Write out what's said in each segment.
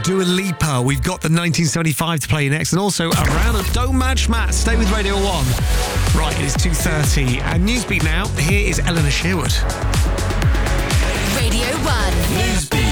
Dua Lipa. We've got the 1975 to play next, and also a round of Don't Match Matt. Stay with Radio 1. Right, it is 2:30. And Newsbeat now. Here is Eleanor Sherwood. Radio 1. Newsbeat.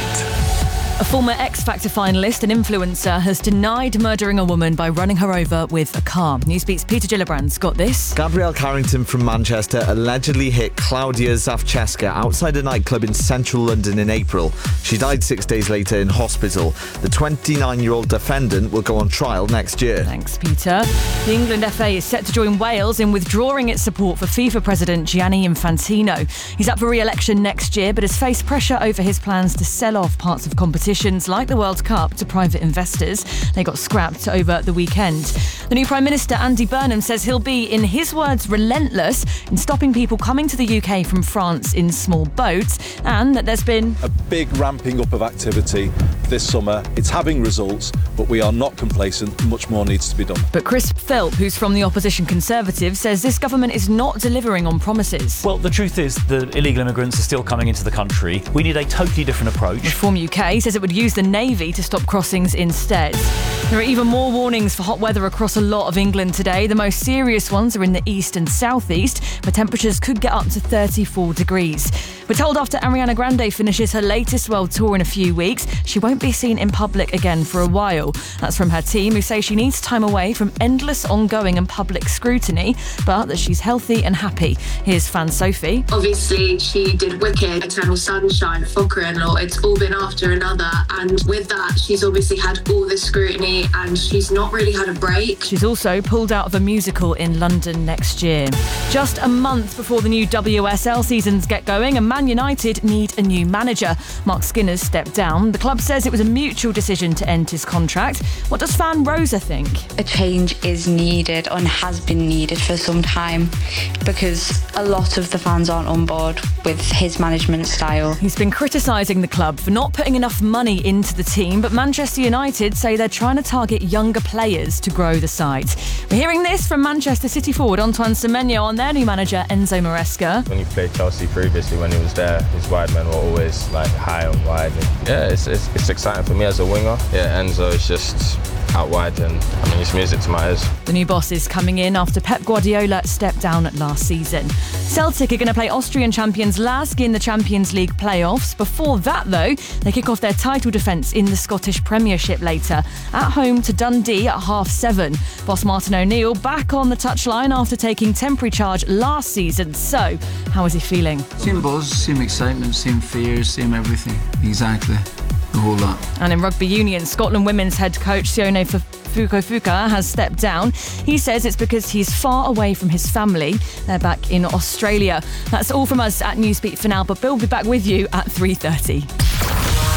A former X Factor finalist and influencer has denied murdering a woman by running her over with a car. Newsbeat's Peter Gillibrand's got this. Gabrielle Carrington from Manchester allegedly hit Claudia Zavcheska outside a nightclub in central London in April. She died 6 days later in hospital. The 29-year-old defendant will go on trial next year. Thanks, Peter. The England FA is set to join Wales in withdrawing its support for FIFA President Gianni Infantino. He's up for re-election next year, but has faced pressure over his plans to sell off parts of competitions like the World Cup to private investors. They got scrapped over the weekend. The new Prime Minister, Andy Burnham, says he'll be, in his words, relentless in stopping people coming to the UK from France in small boats, and that there's been a big ramping up of activity this summer. It's having results, but we are not complacent. Much more needs to be done. But Chris Philp, who's from the opposition Conservatives, says this government is not delivering on promises. Well, the truth is the illegal immigrants are still coming into the country. We need a totally different approach. Reform UK says it would use the Navy to stop crossings instead. There are even more warnings for hot weather across a lot of England today. The most serious ones are in the east and southeast, where temperatures could get up to 34 degrees. We're told after Ariana Grande finishes her latest world tour in a few weeks, she won't be seen in public again for a while. That's from her team, who say she needs time away from endless ongoing and public scrutiny, but that she's healthy and happy. Here's fan Sophie. Obviously, she did Wicked, Eternal Sunshine, Father-in-Law. It's all been after another. And with that, she's obviously had all this scrutiny and she's not really had a break. She's also pulled out of a musical in London next year. Just a month before the new WSL seasons get going, and Man United need a new manager. Mark Skinner's stepped down. The club says it was a mutual decision to end his contract. What does fan Rosa think? A change is needed and has been needed for some time because a lot of the fans aren't on board with his management style. He's been criticising the club for not putting enough money into the team, but Manchester United say they're trying to target younger players to grow the side. We're hearing this from Manchester City forward Antoine Semenyo on their new manager Enzo Maresca. When he played Chelsea previously, when he was there, his wide men were always high and wide. And yeah, it's exciting for me as a winger. Yeah, Enzo is just out wide, and it's music to my ears. The new boss is coming in after Pep Guardiola stepped down last season. Celtic are going to play Austrian champions Lask in the Champions League playoffs. Before that, though, they kick off their title defence in the Scottish Premiership later, at home to Dundee at 7:30. Boss Martin O'Neill back on the touchline after taking temporary charge last season. So, how is he feeling? Same buzz, same excitement, same fears, same everything. Exactly. The whole lot. And in rugby union, Scotland women's head coach Sione Fukufuka has stepped down. He says it's because he's far away from his family. They're back in Australia. That's all from us at Newsbeat for now, but Bill will be back with you at 3:30.